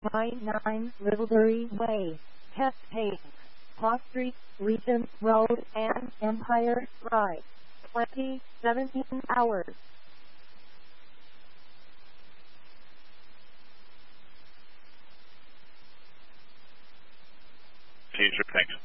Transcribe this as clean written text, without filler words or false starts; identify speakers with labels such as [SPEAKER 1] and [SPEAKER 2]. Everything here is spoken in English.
[SPEAKER 1] 9 Littlebury Way, Test Page, Paw Street, Regent Road, and Empire Drive. 17 hours.
[SPEAKER 2] Pager, thanks.